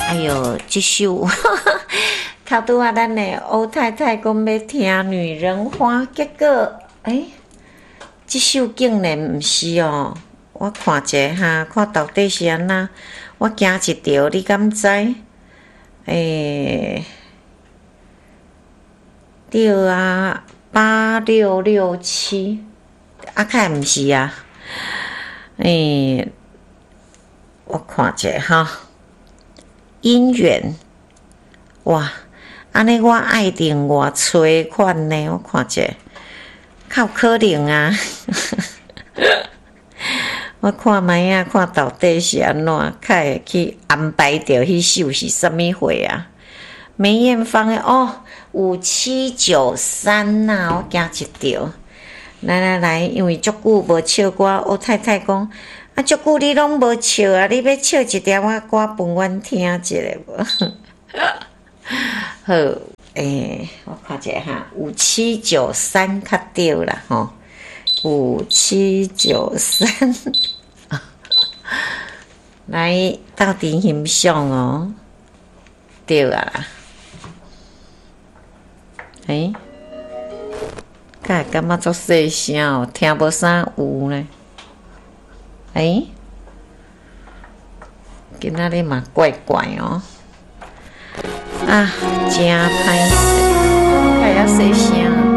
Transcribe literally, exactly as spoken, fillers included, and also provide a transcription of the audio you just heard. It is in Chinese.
哎呦，这首头拄啊，咱的欧太太讲要听《女人花》，结果哎，这首竟然毋是哦。我看者哈，看到底是安那？我惊一条，你敢知？诶、欸，对啊，八六六七，啊，看毋是啊。诶、欸，我看者哈，姻缘，哇，安尼我爱定偌催款呢？我看者，较有可能啊。我看卖啊，看到底是安怎，较会去安排着迄首是啥物货啊？梅艳芳的哦，五七九三呐，我惊一条。来来来，因为足久无唱歌，我太太讲啊，足久你拢无唱啊，你要唱一条我歌分阮听一下无？好，诶、欸，我看者哈，五七九三较对啦吼。五七九三，来到底欣赏哦，对啊啦，诶、欸，敢会感觉足细声哦，听无啥有呢，诶、欸，今仔日嘛怪怪哦，啊，真歹势，还要细声。